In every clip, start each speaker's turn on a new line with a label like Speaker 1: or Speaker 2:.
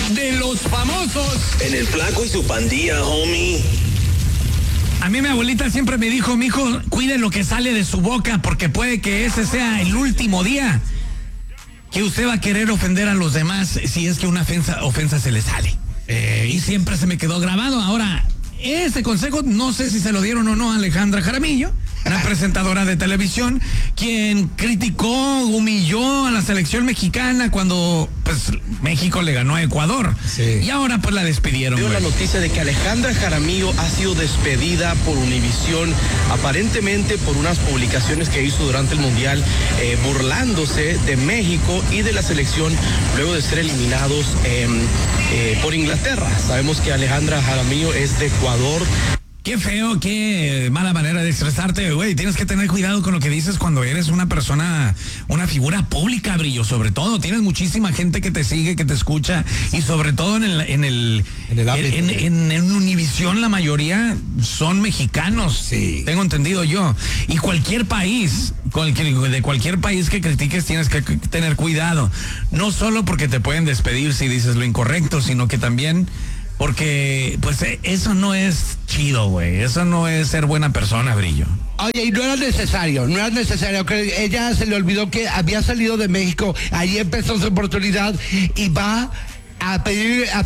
Speaker 1: de los famosos.
Speaker 2: En el Flaco y su pandilla, homie.
Speaker 1: A mí mi abuelita siempre me dijo, mijo, cuide lo que sale de su boca porque puede que ese sea el último día que usted va a querer ofender a los demás si es que una ofensa se le sale. Y siempre se me quedó grabado. Ahora, ese consejo no sé si se lo dieron o no a Alejandra Jaramillo, una presentadora de televisión, quien criticó, humilló a la selección mexicana cuando pues México le ganó a Ecuador.
Speaker 3: Sí.
Speaker 1: Y ahora pues la despidieron.
Speaker 4: Dio la noticia de que Alejandra Jaramillo ha sido despedida por Univisión, aparentemente por unas publicaciones que hizo durante el Mundial, burlándose de México y de la selección luego de ser eliminados por Inglaterra. Sabemos que Alejandra Jaramillo es de Ecuador.
Speaker 1: Qué feo, qué mala manera de expresarte, güey. Tienes que tener cuidado con lo que dices cuando eres una persona, una figura pública, Brillo. Sobre todo, tienes muchísima gente que te sigue, que te escucha, y sobre todo en Univisión la mayoría son mexicanos.
Speaker 3: Sí.
Speaker 1: Tengo entendido yo. Y cualquier país, de cualquier país que critiques tienes que tener cuidado. No solo porque te pueden despedir si dices lo incorrecto, sino que también porque, pues, eso no es chido, güey. Eso no es ser buena persona, Brillo.
Speaker 3: Oye, y no era necesario, que ella se le olvidó que había salido de México, ahí empezó su oportunidad y va a pedir a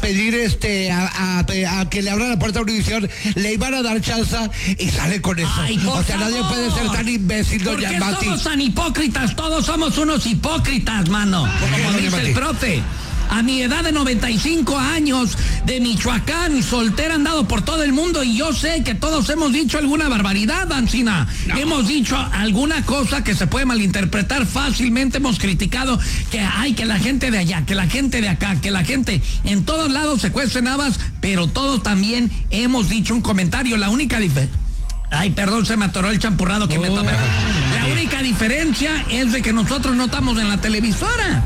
Speaker 3: que le abran la puerta a Univisión, le iban a dar chance y sale con eso.
Speaker 1: Ay,
Speaker 3: o sea, nadie puede ser tan imbécil, doña Mati.
Speaker 1: ¿Por qué somos tan hipócritas? Todos somos unos hipócritas, mano. Como dice el profe. A mi edad de 95 años, de Michoacán, soltera, andado por todo el mundo, y yo sé que todos hemos dicho alguna barbaridad, Ancina. No. Hemos dicho alguna cosa que se puede malinterpretar fácilmente. Hemos criticado que la gente de allá, que la gente de acá, que la gente en todos lados se cuecen habas, pero todos también hemos dicho un comentario. La única diferencia... Ay, perdón, se me atoró el champurrado que me tomé. La única diferencia es de que nosotros no estamos en la televisora.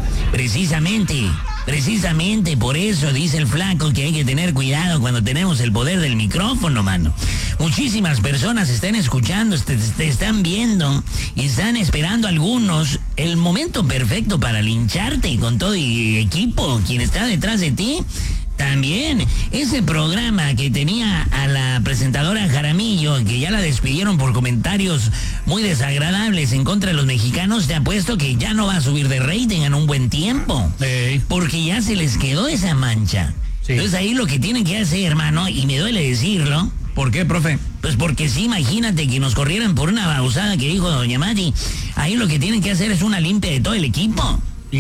Speaker 1: Precisamente por eso dice el Flaco que hay que tener cuidado cuando tenemos el poder del micrófono, mano. Muchísimas personas están escuchando, te están viendo y están esperando algunos el momento perfecto para lincharte con todo y equipo, quien está detrás de ti. También, ese programa que tenía a la presentadora Jaramillo, que ya la despidieron por comentarios muy desagradables en contra de los mexicanos, te apuesto que ya no va a subir de rating en un buen tiempo. Sí.
Speaker 4: Porque ya se les quedó esa mancha. Sí. Entonces ahí lo que tienen que hacer, hermano, y me duele decirlo.
Speaker 1: ¿Por qué, profe?
Speaker 4: Pues porque sí, imagínate que nos corrieran por una babosada que dijo doña Mati. Ahí lo que tienen que hacer es una limpia de todo el equipo.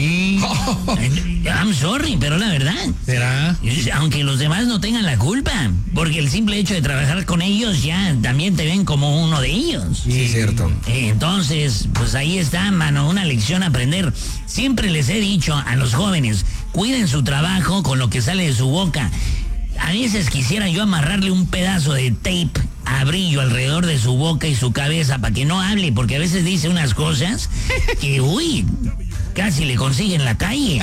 Speaker 4: I'm sorry, pero la verdad.
Speaker 1: ¿Será?
Speaker 4: Aunque los demás no tengan la culpa, porque el simple hecho de trabajar con ellos ya también te ven como uno de ellos.
Speaker 3: Sí, es cierto.
Speaker 4: Entonces, pues ahí está, mano, una lección a aprender. Siempre les he dicho a los jóvenes, cuiden su trabajo con lo que sale de su boca. A veces quisiera yo amarrarle un pedazo de tape a Brillo alrededor de su boca y su cabeza para que no hable, porque a veces dice unas cosas que, uy, casi le consiguen la calle.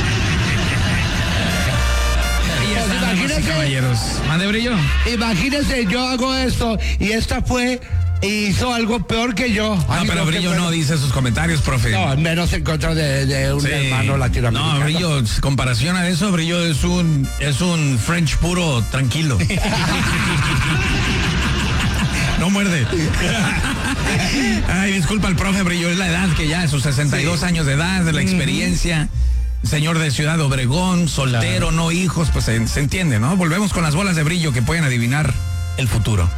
Speaker 1: Imagínense, caballeros. Mande, Brillo.
Speaker 3: Imagínense, yo hago esto y esta fue y hizo algo peor que yo.
Speaker 1: No, pero Brillo no dice sus comentarios, profe.
Speaker 3: No, menos en contra de un hermano latinoamericano.
Speaker 1: No, Brillo, comparación a eso, Brillo es un French puro tranquilo. No muerde. Ay, disculpa al profe, Brillo, es la edad que ya, sus 62 años de edad, de la experiencia. Señor de Ciudad Obregón, soltero, no hijos, pues se entiende, ¿no? Volvemos con las bolas de Brillo que pueden adivinar el futuro.